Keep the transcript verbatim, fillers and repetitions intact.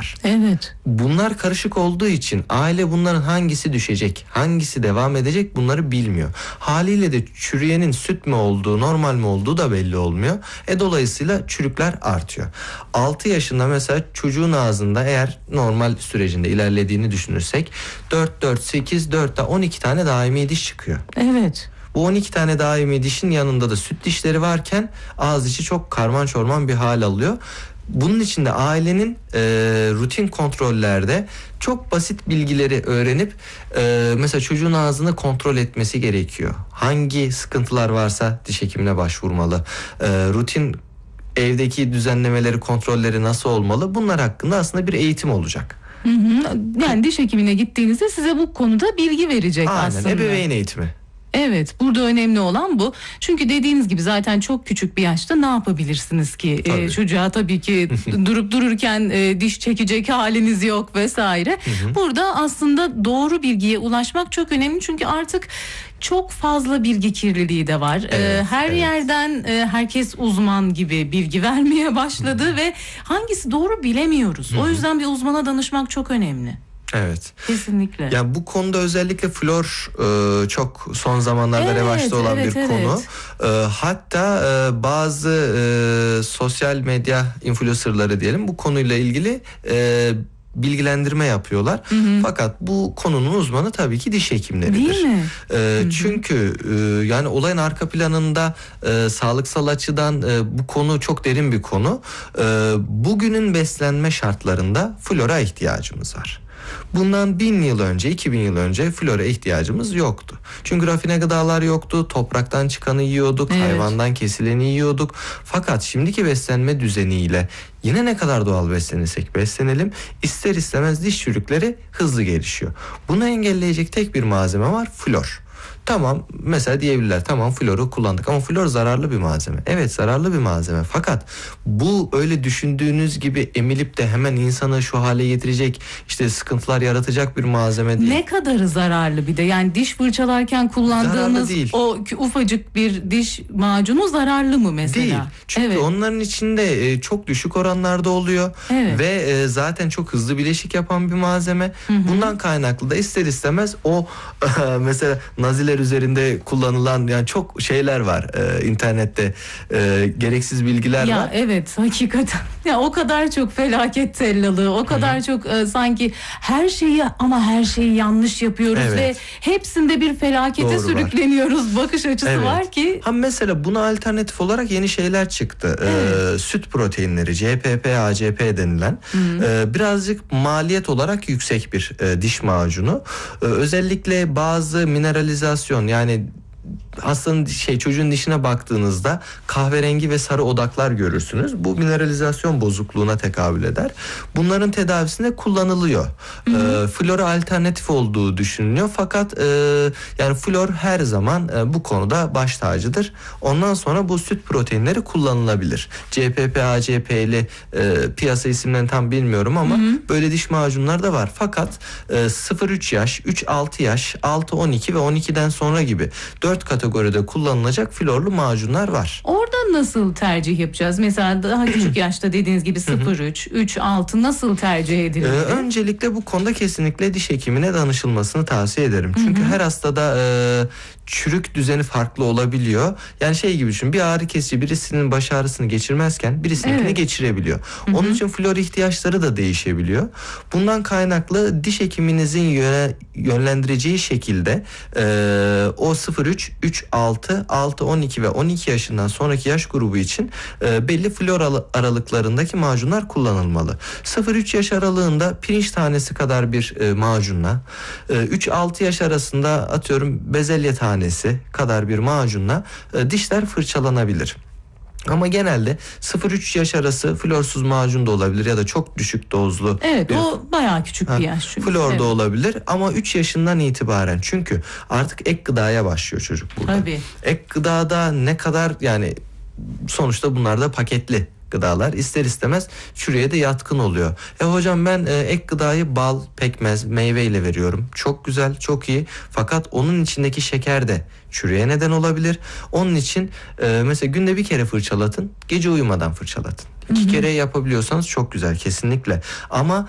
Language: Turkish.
var. Evet. Bunlar karışık olduğu için aile bunların hangisi düşecek, hangisi devam edecek bunları bilmiyor. Haliyle de çürüyenin süt mü olduğu, normal mi olduğu da belli olmuyor. E dolayısıyla çürükler artıyor. altı yaşında mesela çocuğun ağzında eğer normal sürecinde ilerlediğini düşünürsek dört, dört, sekiz, dörtte on iki tane daimi diş çıkıyor. Evet. Bu on iki tane daimi dişin yanında da süt dişleri varken ağız içi çok karman çorman bir hal alıyor. Bunun için de ailenin e, rutin kontrollerde çok basit bilgileri öğrenip e, mesela çocuğun ağzını kontrol etmesi gerekiyor. Hangi sıkıntılar varsa diş hekimine başvurmalı. E, rutin evdeki düzenlemeleri, kontrolleri nasıl olmalı? Bunlar hakkında aslında bir eğitim olacak. Hı hı. Yani diş hekimine gittiğinizde size bu konuda bilgi verecek. Aynen, aslında. ebeveyn eğitimi. Evet, burada önemli olan bu. Çünkü dediğiniz gibi zaten çok küçük bir yaşta ne yapabilirsiniz ki? Tabii. Ee, çocuğa tabii ki durup dururken e, diş çekecek haliniz yok vesaire. Hı hı. Burada aslında doğru bilgiye ulaşmak çok önemli. Çünkü artık çok fazla bilgi kirliliği de var. Evet, Ee, her evet. yerden e, herkes uzman gibi bilgi vermeye başladı Hı. ve hangisi doğru bilemiyoruz. Hı hı. O yüzden bir uzmana danışmak çok önemli. Evet. Kesinlikle. Yani bu konuda özellikle flor e, çok son zamanlarda Evet, revaçta olan evet, bir evet. konu. E, hatta e, bazı e, sosyal medya influencerları diyelim bu konuyla ilgili e, bilgilendirme yapıyorlar. Hı hı. Fakat bu konunun uzmanı tabii ki diş hekimleridir. Değil mi? E, Hı hı. çünkü e, yani olayın arka planında e, sağlıksal açıdan e, bu konu çok derin bir konu. E, bugünün beslenme şartlarında flora ihtiyacımız var. Bundan bin yıl önce, iki bin yıl önce flora ihtiyacımız yoktu. Çünkü rafine gıdalar yoktu, topraktan çıkanı yiyorduk, Evet. hayvandan kesileni yiyorduk. Fakat şimdiki beslenme düzeniyle yine ne kadar doğal beslenirsek beslenelim, ister istemez diş çürükleri hızlı gelişiyor. Bunu engelleyecek tek bir malzeme var, flor. Tamam, mesela diyebilirler tamam floru kullandık ama flor zararlı bir malzeme. Evet, zararlı bir malzeme fakat bu öyle düşündüğünüz gibi emilip de hemen insanı şu hale getirecek, işte sıkıntılar yaratacak bir malzeme değil. Ne kadarı zararlı bir de yani diş fırçalarken kullandığınız Zararlı değil. o ufacık bir diş macunu zararlı mı mesela? Değil. Çünkü evet. onların içinde e, çok düşük oranlarda oluyor Evet. ve e, zaten çok hızlı bileşik yapan bir malzeme. Hı hı. Bundan kaynaklı da ister istemez o mesela naziler üzerinde kullanılan yani çok şeyler var e, internette e, gereksiz bilgiler ya var. evet hakikaten ya o kadar çok felaket tellalı o kadar Hı-hı. çok e, sanki her şeyi ama her şeyi yanlış yapıyoruz Evet. ve hepsinde bir felakete Doğru sürükleniyoruz bakış açısı Evet. var ki. Ha mesela buna alternatif olarak yeni şeyler çıktı. Evet. Ee, süt proteinleri C P P, A C P denilen e, birazcık maliyet olarak yüksek bir e, diş macunu. E, özellikle bazı mineralizasyon yani hastanın şey çocuğun dişine baktığınızda kahverengi ve sarı odaklar görürsünüz. Bu mineralizasyon bozukluğuna tekabül eder. Bunların tedavisinde kullanılıyor. E, flora alternatif olduğu düşünülüyor. Fakat e, yani flor her zaman e, bu konuda baş tacıdır. Ondan sonra bu süt proteinleri kullanılabilir. C P P, A C P'li e, piyasa isimlerini tam bilmiyorum ama hı hı. böyle diş macunları da var. Fakat e, sıfır üç yaş, üç altı yaş, altı on iki ve on ikiden sonra gibi dört kategoride kullanılacak florlu macunlar var. Orada nasıl tercih yapacağız? Mesela daha küçük yaşta dediğiniz gibi sıfır üç, üç altı nasıl tercih edilir? Ee, öncelikle bu konuda kesinlikle diş hekimine danışılmasını tavsiye ederim. Çünkü hı hı. her hastada e, çürük düzeni farklı olabiliyor. Yani şey gibi düşün, bir ağrı kesici birisinin baş ağrısını geçirmezken birisininkini evet. geçirebiliyor. Hı hı. Onun için flor ihtiyaçları da değişebiliyor. Bundan kaynaklı diş hekiminizin yöne, yönlendireceği şekilde e, o sıfır üç, üç altı, altı on iki ve on iki yaşından sonraki yaş grubu için e, belli flor aralıklarındaki macunlar kullanılmalı. sıfır üç yaş aralığında pirinç tanesi kadar bir e, macunla, e, üç altı yaş arasında atıyorum bezelye tanesi kadar bir macunla e, dişler fırçalanabilir. Ama genelde sıfır üç yaş arası florsuz macun da olabilir ya da çok düşük dozlu. Evet bir, o bayağı küçük ha, bir yaş çünkü. Flor evet. da olabilir ama üç yaşından itibaren çünkü artık ek gıdaya başlıyor çocuk burada. Tabii. Ek gıdada ne kadar yani sonuçta bunlar da paketli gıdalar ister istemez çürüye de yatkın oluyor. E hocam ben e, ek gıdayı bal, pekmez, meyve ile veriyorum. Çok güzel, çok iyi. Fakat onun içindeki şeker de çürüye neden olabilir. Onun için e, mesela günde bir kere fırçalatın, gece uyumadan fırçalatın. İki hı hı. kere yapabiliyorsanız çok güzel kesinlikle. Ama